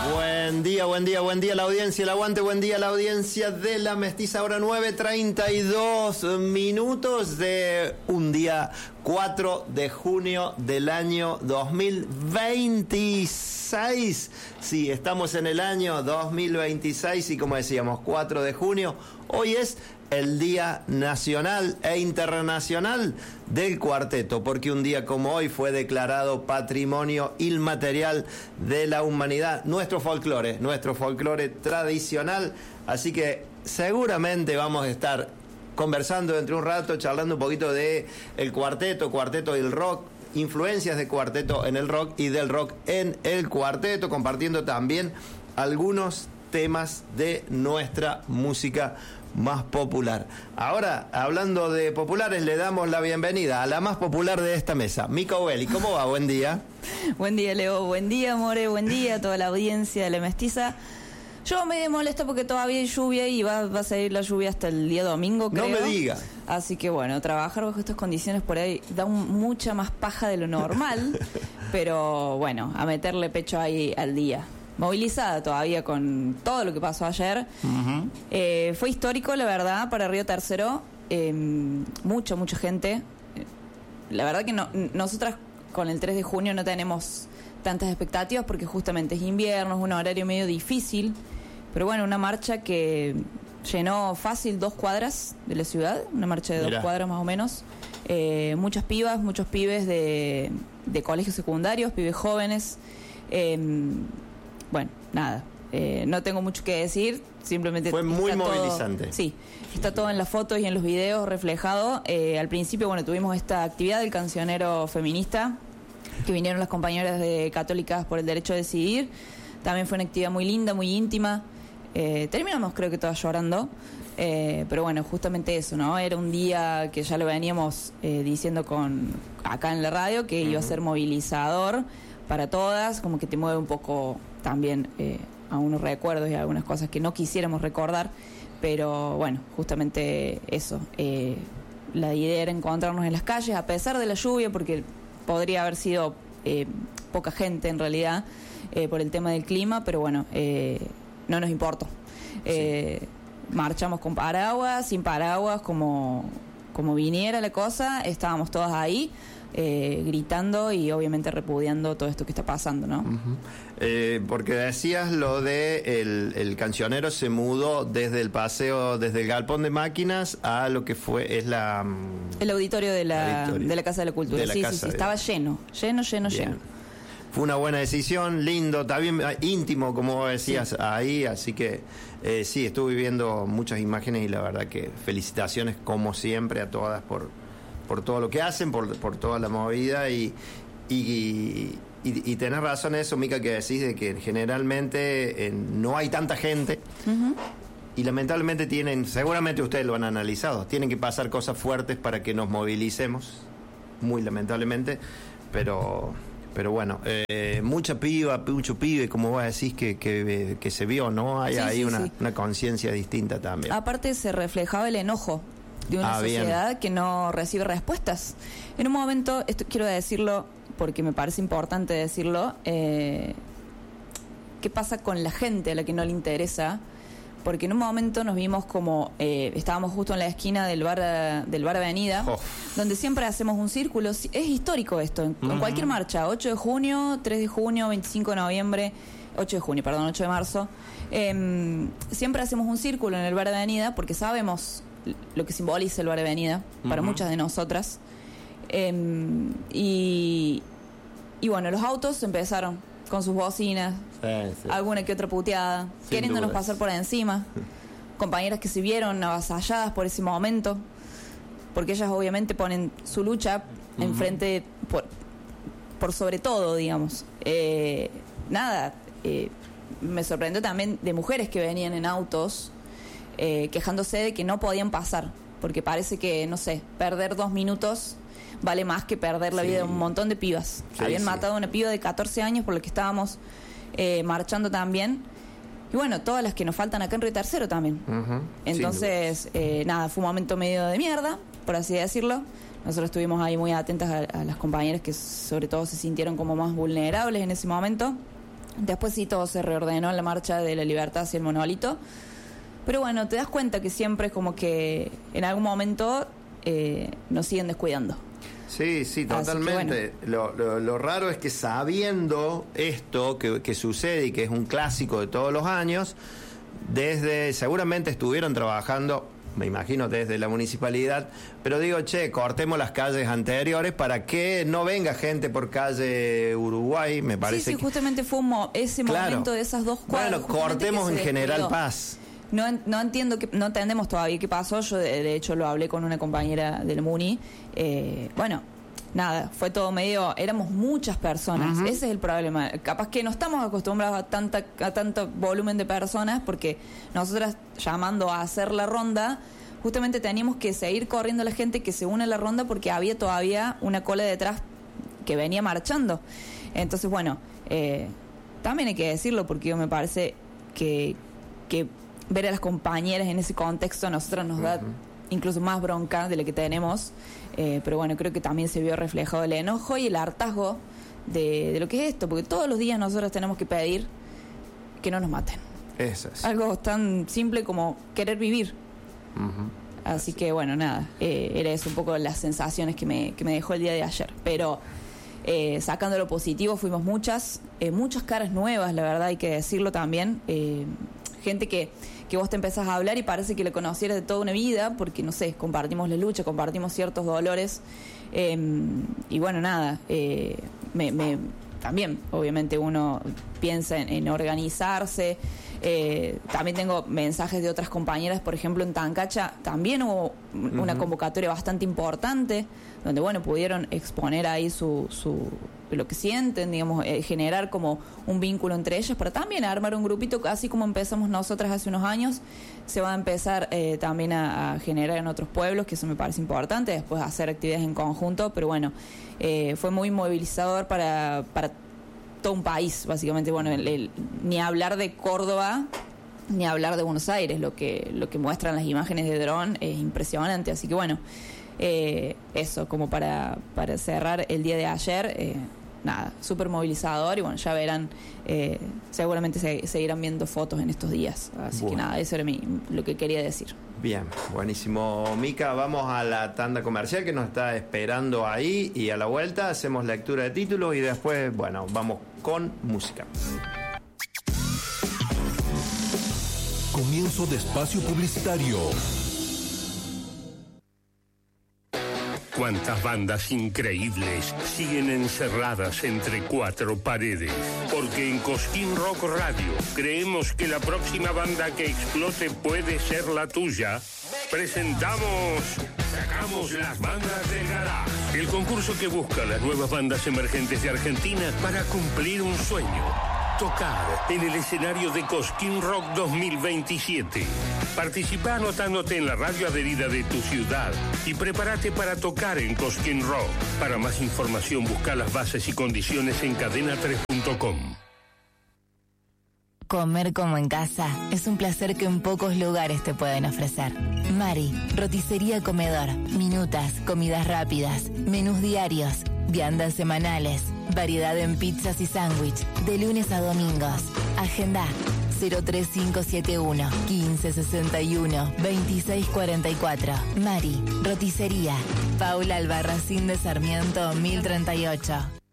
Buen día la audiencia, el aguante, buen día la audiencia de La Mestiza, ahora 9:32 minutos de un día 4 de junio del año 2026. Sí, estamos en el año 2026 y como decíamos, 4 de junio, hoy es el Día Nacional e Internacional del Cuarteto, porque un día como hoy fue declarado Patrimonio Inmaterial de la Humanidad, nuestro folclore tradicional, así que seguramente vamos a estar conversando dentro de un rato, charlando un poquito de el cuarteto y el rock, influencias de cuarteto en el rock y del rock en el cuarteto, compartiendo también algunos temas de nuestra música más popular. Ahora, hablando de populares, le damos la bienvenida a la más popular de esta mesa, Mica Ubeli. ¿Cómo va? Buen día. Buen día, Leo. Buen día, More. Buen día a toda la audiencia de La Mestiza. Yo me molesto porque todavía hay lluvia y va a seguir la lluvia hasta el día domingo, creo. No me diga. Así que bueno, trabajar bajo estas condiciones por ahí da mucha más paja de lo normal, pero bueno, a meterle pecho ahí al día. Movilizada todavía con todo lo que pasó ayer. Uh-huh. Fue histórico, la verdad, para Río Tercero. Mucha gente. La verdad que nosotras con el 3 de junio no tenemos tantas expectativas porque justamente es invierno, es un horario medio difícil. Pero bueno, una marcha que llenó fácil 2 cuadras de la ciudad, una marcha de 2 cuadras más o menos. Muchas pibas, muchos pibes de colegios secundarios, pibes jóvenes. Bueno, nada, no tengo mucho que decir, simplemente... Fue muy movilizante. Todo, sí, está todo en las fotos y en los videos reflejado. Al principio, bueno, tuvimos esta actividad del cancionero feminista, que vinieron las compañeras de Católicas por el Derecho a Decidir. También fue una actividad muy linda, muy íntima. Terminamos creo que todas llorando, pero bueno, justamente eso, ¿no? Era un día que ya lo veníamos diciendo acá en la radio, que iba a ser movilizador para todas, como que te mueve un poco también a unos recuerdos y a algunas cosas que no quisiéramos recordar, pero bueno, justamente eso, la idea era encontrarnos en las calles a pesar de la lluvia, porque podría haber sido poca gente en realidad por el tema del clima, pero bueno, no nos importó. Marchamos con paraguas, sin paraguas, como viniera la cosa, estábamos todas ahí gritando y obviamente repudiando todo esto que está pasando, ¿no? Uh-huh. Porque decías lo de el cancionero se mudó desde el paseo, desde el galpón de máquinas a lo que fue el auditorio de la Casa de la Cultura. Sí, estaba lleno. Fue una buena decisión, lindo, también íntimo, como vos decías, ahí, así que sí, estuve viendo muchas imágenes y la verdad que felicitaciones como siempre a todas por todo lo que hacen, por toda la movida y tenés razón eso, Mica, que decís de que generalmente no hay tanta gente. Uh-huh. Y lamentablemente seguramente ustedes lo han analizado, tienen que pasar cosas fuertes para que nos movilicemos, muy lamentablemente, pero bueno, mucho pibe, como vos decís, que se vio, ¿no? Hay ahí una conciencia distinta también. Aparte se reflejaba el enojo de una sociedad bien, que no recibe respuestas. En un momento, esto quiero decirlo porque me parece importante decirlo, ¿qué pasa con la gente a la que no le interesa? Porque en un momento nos vimos como estábamos justo en la esquina del bar Avenida, donde siempre hacemos un círculo. Es histórico esto, en cualquier marcha, 8 de junio, 3 de junio, 25 de noviembre, 8 de marzo, siempre hacemos un círculo en el bar Avenida porque sabemos lo que simboliza el bar Avenida para muchas de nosotras. Y bueno, los autos empezaron con sus bocinas, alguna que otra puteada, queriéndonos pasar por encima, compañeras que se vieron avasalladas por ese momento, porque ellas obviamente ponen su lucha enfrente por sobre todo, digamos. Me sorprendió también de mujeres que venían en autos quejándose de que no podían pasar, porque parece que, no sé, perder 2 minutos vale más que perder la vida de un montón de pibas. Habían matado a una piba de 14 años por la que estábamos marchando también. Y bueno, todas las que nos faltan acá en Río Tercero también. Uh-huh. Entonces, fue un momento medio de mierda, por así decirlo. Nosotros estuvimos ahí muy atentas a las compañeras que sobre todo se sintieron como más vulnerables en ese momento. Después sí todo se reordenó en la marcha de la libertad hacia el monolito. Pero bueno, te das cuenta que siempre es como que en algún momento nos siguen descuidando. Sí, totalmente. Bueno. Lo raro es que sabiendo esto que sucede y que es un clásico de todos los años, seguramente estuvieron trabajando, me imagino desde la municipalidad, pero digo, cortemos las calles anteriores para que no venga gente por calle Uruguay, me parece. Sí, justamente fue ese momento de esas dos cuadras. Bueno, cortemos en General Paz. No entendemos todavía qué pasó. Yo de hecho lo hablé con una compañera del MUNI. Bueno, nada, fue todo éramos muchas personas. Uh-huh. Ese es el problema. Capaz que no estamos acostumbrados a tanto volumen de personas, porque nosotras, llamando a hacer la ronda, justamente teníamos que seguir corriendo la gente que se une a la ronda, porque había todavía una cola detrás que venía marchando. Entonces, bueno, también hay que decirlo, porque me parece que ver a las compañeras en ese contexto a nosotros nos da incluso más bronca de la que tenemos, pero bueno, creo que también se vio reflejado el enojo y el hartazgo de lo que es esto, porque todos los días nosotros tenemos que pedir que no nos maten. Eso es. Algo tan simple como querer vivir. Uh-huh. Así que bueno, nada, era eso un poco las sensaciones que me dejó el día de ayer, pero sacando lo positivo, fuimos muchas caras nuevas, la verdad, hay que decirlo también, gente que vos te empezás a hablar y parece que le conocieras de toda una vida, porque, no sé, compartimos la lucha, compartimos ciertos dolores, y bueno, nada, también, obviamente, uno piensa en organizarse. También tengo mensajes de otras compañeras, por ejemplo, en Tancacha también hubo una convocatoria bastante importante, donde, bueno, pudieron exponer ahí lo que sienten, digamos, generar como un vínculo entre ellas, para también armar un grupito, así como empezamos nosotras hace unos años, se va a empezar también a generar en otros pueblos, que eso me parece importante, después hacer actividades en conjunto, pero bueno, fue muy movilizador para todo un país, básicamente. Bueno, ni hablar de Córdoba, ni hablar de Buenos Aires, lo que muestran las imágenes de dron es impresionante, así que bueno, eso, como para cerrar el día de ayer, nada, súper movilizador, y bueno, ya verán, seguramente seguirán viendo fotos en estos días, así que nada, eso era lo que quería decir. Bien, buenísimo, Mica. Vamos a la tanda comercial que nos está esperando ahí, y a la vuelta hacemos lectura de títulos y después, bueno, vamos con música. Comienzo de espacio publicitario. Cuántas bandas increíbles siguen encerradas entre cuatro paredes. Porque en Cosquín Rock Radio creemos que la próxima banda que explote puede ser la tuya. Presentamos Sacamos las bandas del garage. El concurso que busca las nuevas bandas emergentes de Argentina para cumplir un sueño. Tocar en el escenario de Cosquín Rock 2027. Participa anotándote en la radio adherida de tu ciudad y prepárate para tocar en Cosquín Rock. Para más información, busca las bases y condiciones en cadena3.com. Comer como en casa es un placer que en pocos lugares te pueden ofrecer. Mari, roticería comedor, minutas, comidas rápidas, menús diarios, viandas semanales, variedad en pizzas y sándwich, de lunes a domingos. Agenda 03571 1561 2644. Mari, roticería, Paula Albarracín de Sarmiento 1038.